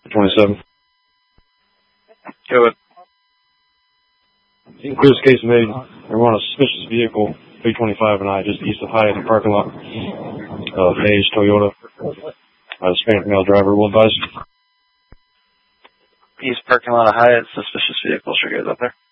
27. Go ahead. Clear case made. We're on a suspicious vehicle, 325 and I, just east of Hyatt in the parking lot of Hayes Toyota. Hispanic male driver will advise. East parking lot of Hyatt, suspicious vehicle. Sure goes up there.